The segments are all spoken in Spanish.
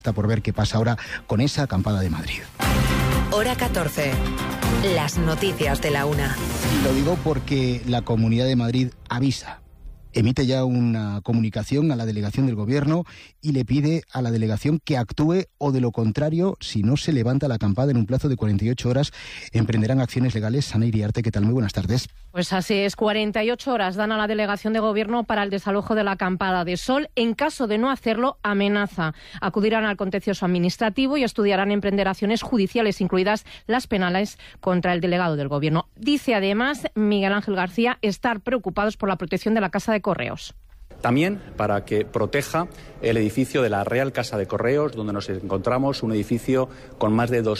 Está por ver qué pasa ahora con esa acampada de Madrid. Hora 14. Las noticias de la una. Lo digo porque la Comunidad de Madrid avisa. Emite ya una comunicación a la delegación del Gobierno y le pide a la delegación que actúe o, de lo contrario, si no se levanta la acampada en un plazo de 48 horas, emprenderán acciones legales. Ana Iriarte, ¿qué tal? Muy buenas tardes. Pues así es, 48 horas dan a la delegación de Gobierno para el desalojo de la acampada de Sol. En caso de no hacerlo, amenaza. Acudirán al contencioso administrativo y estudiarán emprender acciones judiciales, incluidas las penales, contra el delegado del Gobierno. Dice además Miguel Ángel García estar preocupados por la protección de la Casa de Correos. También para que proteja el edificio de la Real Casa de Correos, donde nos encontramos, un edificio con más de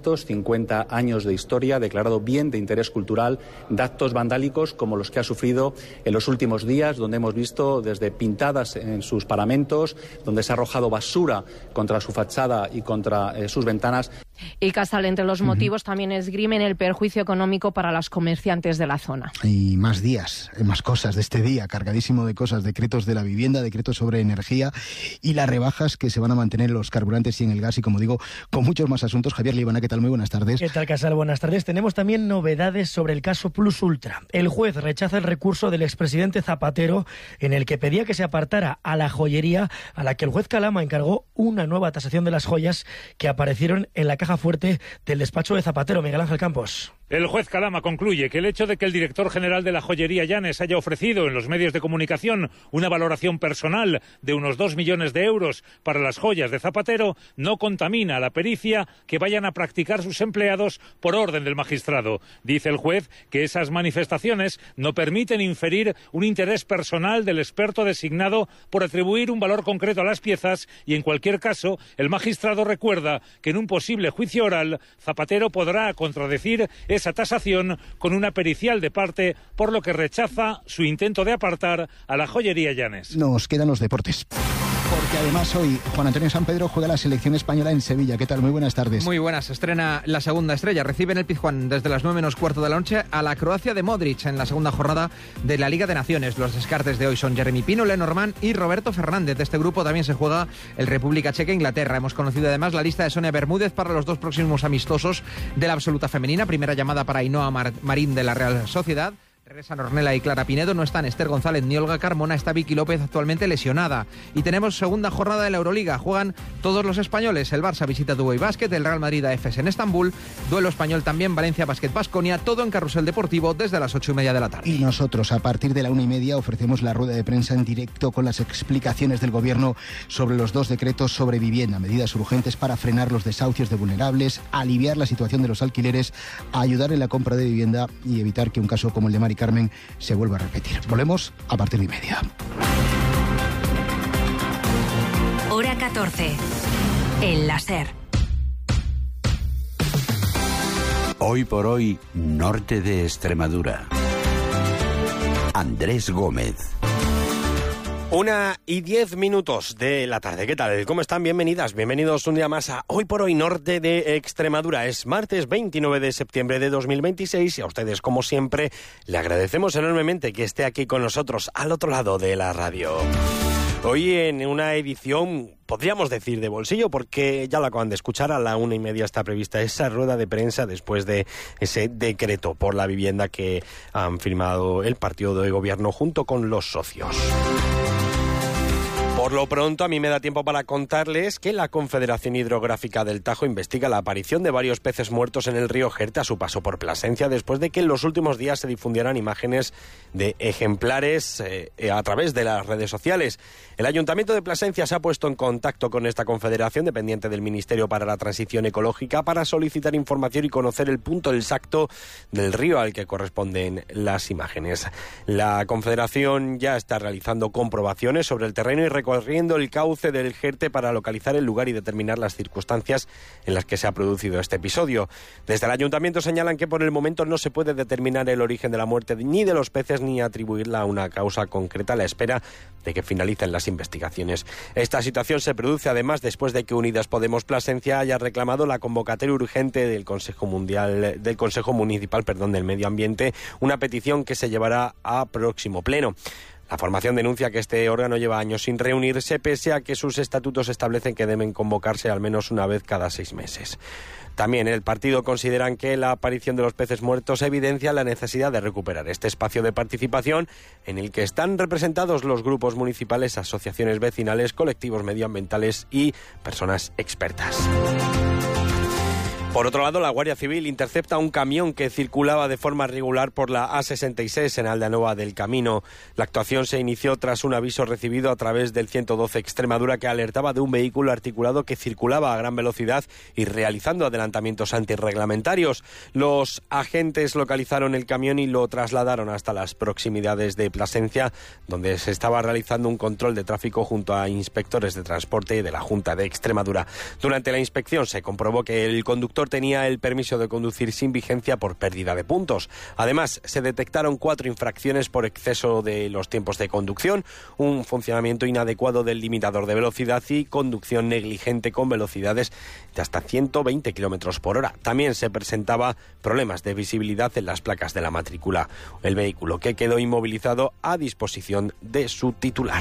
250 años de historia, declarado bien de interés cultural, de actos vandálicos como los que ha sufrido en los últimos días, donde hemos visto desde pintadas en sus paramentos, donde se ha arrojado basura contra su fachada y contra sus ventanas. Y Casal, entre los motivos, también esgrimen el perjuicio económico para los comerciantes de la zona. Y más días, más cosas de este día, cargadísimo de cosas, decretos de la vivienda, decretos sobre energía y las rebajas que se van a mantener en los carburantes y en el gas, y como digo, con muchos más asuntos. Javier Libana, ¿qué tal? Muy buenas tardes. ¿Qué tal, Casal? Buenas tardes. Tenemos también novedades sobre el caso Plus Ultra. El juez rechaza el recurso del expresidente Zapatero en el que pedía que se apartara a la joyería a la que el juez Calama encargó una nueva tasación de las joyas que aparecieron en la caja fuerte del despacho de Zapatero. Miguel Ángel Campos. El juez Calama concluye que el hecho de que el director general de la joyería Llanes haya ofrecido en los medios de comunicación una valoración personal de unos 2 millones de euros para las joyas de Zapatero no contamina la pericia que vayan a practicar sus empleados por orden del magistrado. Dice el juez que esas manifestaciones no permiten inferir un interés personal del experto designado por atribuir un valor concreto a las piezas, y en cualquier caso el magistrado recuerda que en un posible juicio oral Zapatero podrá contradecir esa tasación con una pericial de parte, por lo que rechaza su intento de apartar a la joyería Llanes. Nos quedan los deportes, porque además hoy Juan Antonio Sampedro juega la selección española en Sevilla. ¿Qué tal? Muy buenas tardes. Muy buenas. Estrena la segunda estrella. Recibe en el Pizjuán desde las 9:15 de la noche a la Croacia de Modric en la segunda jornada de la Liga de Naciones. Los descartes de hoy son Jeremy Pino, Lenormand y Roberto Fernández. De este grupo también se juega el República Checa e Inglaterra. Hemos conocido además la lista de Sonia Bermúdez para los 2 próximos amistosos de la absoluta femenina. Primera llamada para Ainhoa Marín de la Real Sociedad. Regresan Ornella y Clara Pinedo, no están Esther González ni Olga Carmona, está Vicky López actualmente lesionada. Y tenemos segunda jornada de la Euroliga, juegan todos los españoles, el Barça visita Dubái Basket, el Real Madrid a Efes en Estambul, duelo español también, Valencia Basket Baskonia, todo en Carrusel Deportivo desde las 8:30 de la tarde. Y nosotros a partir de la 1:30 ofrecemos la rueda de prensa en directo con las explicaciones del Gobierno sobre los 2 decretos sobre vivienda, medidas urgentes para frenar los desahucios de vulnerables, aliviar la situación de los alquileres, ayudar en la compra de vivienda y evitar que un caso como el de Mari Carmen se vuelva a repetir. Volvemos a partir de 1:30. Hora 14. En la SER. Hoy por hoy, norte de Extremadura. Andrés Gómez. 1:10 de la tarde. ¿Qué tal? ¿Cómo están? Bienvenidas, bienvenidos un día más a Hoy por Hoy Norte de Extremadura. Es martes 29 de septiembre de 2026 y a ustedes, como siempre, le agradecemos enormemente que esté aquí con nosotros al otro lado de la radio. Hoy en una edición, podríamos decir, de bolsillo, porque ya lo acaban de escuchar, a la 1:30 está prevista esa rueda de prensa después de ese decreto por la vivienda que han firmado el partido de gobierno junto con los socios. Por lo pronto, a mí me da tiempo para contarles que la Confederación Hidrográfica del Tajo investiga la aparición de varios peces muertos en el río Jerte a su paso por Plasencia, después de que en los últimos días se difundieran imágenes de ejemplares a través de las redes sociales. El Ayuntamiento de Plasencia se ha puesto en contacto con esta confederación, dependiente del Ministerio para la Transición Ecológica, para solicitar información y conocer el punto exacto del río al que corresponden las imágenes. La confederación ya está realizando comprobaciones sobre el terreno y recorriendo el cauce del Jerte para localizar el lugar y determinar las circunstancias en las que se ha producido este episodio. Desde el ayuntamiento señalan que por el momento no se puede determinar el origen de la muerte ni de los peces ni atribuirla a una causa concreta a la espera de que finalicen las investigaciones. Esta situación se produce además después de que Unidas Podemos Plasencia haya reclamado la convocatoria urgente del Consejo Municipal del Medio Ambiente, una petición que se llevará a próximo pleno. La formación denuncia que este órgano lleva años sin reunirse, pese a que sus estatutos establecen que deben convocarse al menos una vez cada 6 meses. También en el partido consideran que la aparición de los peces muertos evidencia la necesidad de recuperar este espacio de participación en el que están representados los grupos municipales, asociaciones vecinales, colectivos medioambientales y personas expertas. Por otro lado, la Guardia Civil intercepta un camión que circulaba de forma regular por la A66 en Aldeanueva del Camino. La actuación se inició tras un aviso recibido a través del 112 Extremadura que alertaba de un vehículo articulado que circulaba a gran velocidad y realizando adelantamientos antirreglamentarios. Los agentes localizaron el camión y lo trasladaron hasta las proximidades de Plasencia, donde se estaba realizando un control de tráfico junto a inspectores de transporte de la Junta de Extremadura. Durante la inspección se comprobó que el conductor tenía el permiso de conducir sin vigencia por pérdida de puntos. Además, se detectaron 4 infracciones por exceso de los tiempos de conducción, un funcionamiento inadecuado del limitador de velocidad y conducción negligente con velocidades de hasta 120 km por hora. También se presentaba problemas de visibilidad en las placas de la matrícula. El vehículo que quedó inmovilizado a disposición de su titular.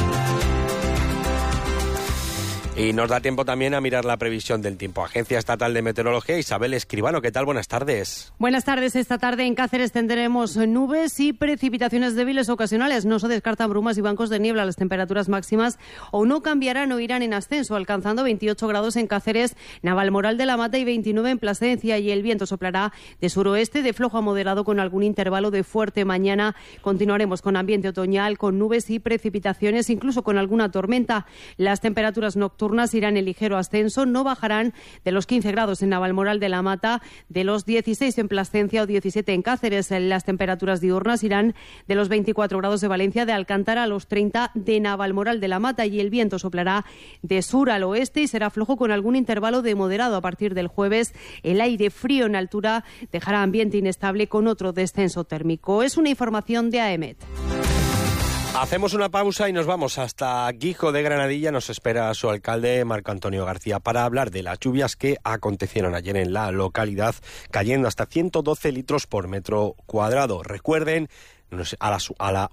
Y nos da tiempo también a mirar la previsión del tiempo. Agencia Estatal de Meteorología, Isabel Escribano, ¿qué tal? Buenas tardes. Buenas tardes. Esta tarde en Cáceres tendremos nubes y precipitaciones débiles ocasionales. No se descartan brumas y bancos de niebla. Las temperaturas máximas o no cambiarán o irán en ascenso, alcanzando 28 grados en Cáceres, Navalmoral de la Mata y 29 en Plasencia. Y el viento soplará de suroeste, de flojo a moderado, con algún intervalo de fuerte. Mañana continuaremos con ambiente otoñal, con nubes y precipitaciones, incluso con alguna tormenta. Las temperaturas nocturnas irán en ligero ascenso, no bajarán de los 15 grados en Navalmoral de la Mata, de los 16 en Plasencia o 17 en Cáceres. Las temperaturas diurnas irán de los 24 grados de Valencia, de Alcántara, a los 30 de Navalmoral de la Mata, y el viento soplará de sur al oeste y será flojo con algún intervalo de moderado. A partir del jueves, el aire frío en altura dejará ambiente inestable con otro descenso térmico. Es una información de AEMET. Hacemos una pausa y nos vamos hasta Guijo de Granadilla. Nos espera su alcalde, Marco Antonio García, para hablar de las lluvias que acontecieron ayer en la localidad, cayendo hasta 112 litros por metro cuadrado. Recuerden, a la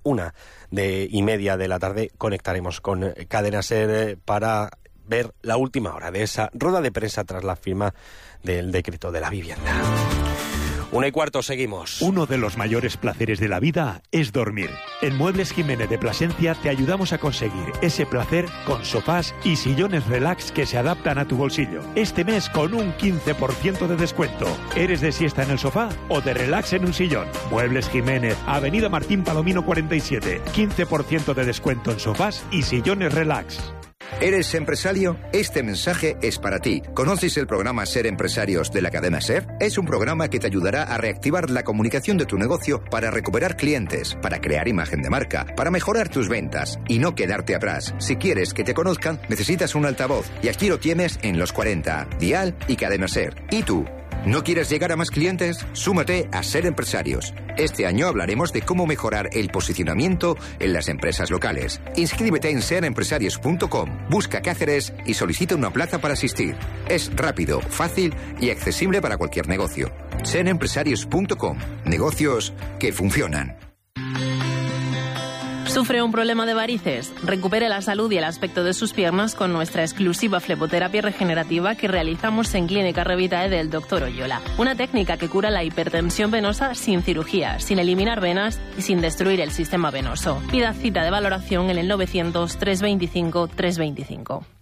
1:30 de la tarde conectaremos con Cadena SER para ver la última hora de esa rueda de prensa tras la firma del decreto de la vivienda. 1:15, seguimos. Uno de los mayores placeres de la vida es dormir. En Muebles Jiménez de Plasencia te ayudamos a conseguir ese placer con sofás y sillones relax que se adaptan a tu bolsillo. Este mes con un 15% de descuento. ¿Eres de siesta en el sofá o de relax en un sillón? Muebles Jiménez, Avenida Martín Palomino 47. 15% de descuento en sofás y sillones relax. ¿Eres empresario? Este mensaje es para ti. ¿Conoces el programa Ser Empresarios de la cadena SER? Es un programa que te ayudará a reactivar la comunicación de tu negocio para recuperar clientes, para crear imagen de marca, para mejorar tus ventas y no quedarte atrás. Si quieres que te conozcan, necesitas un altavoz y aquí lo tienes en Los 40, Dial y Cadena SER. ¿Y tú? ¿No quieres llegar a más clientes? Súmate a Ser Empresarios. Este año hablaremos de cómo mejorar el posicionamiento en las empresas locales. Inscríbete en serempresarios.com, busca Cáceres y solicita una plaza para asistir. Es rápido, fácil y accesible para cualquier negocio. Serempresarios.com, negocios que funcionan. ¿Sufre un problema de varices? Recupere la salud y el aspecto de sus piernas con nuestra exclusiva fleboterapia regenerativa que realizamos en Clínica Revitae del Dr. Oyola. Una técnica que cura la hipertensión venosa sin cirugía, sin eliminar venas y sin destruir el sistema venoso. Pida cita de valoración en el 900 325 325.